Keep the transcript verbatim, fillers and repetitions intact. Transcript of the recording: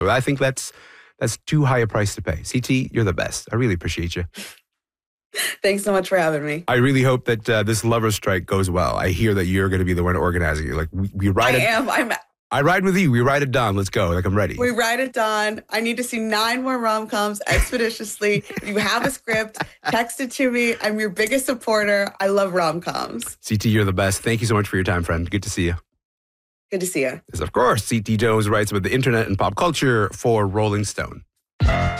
I think that's that's too high a price to pay. C T, you're the best. I really appreciate you. Thanks so much for having me. I really hope that uh, this lover strike goes well. I hear that you're going to be the one organizing it. Like we, we ride I it. am. I'm. I ride with you. We ride it down. Let's go. Like I'm ready. We ride it down. I need to see nine more rom-coms expeditiously. If you have a script, text it to me. I'm your biggest supporter. I love rom-coms. C T, you're the best. Thank you so much for your time, friend. Good to see you. Good to see you. Yes, of course. C T Jones writes about the internet and pop culture for Rolling Stone.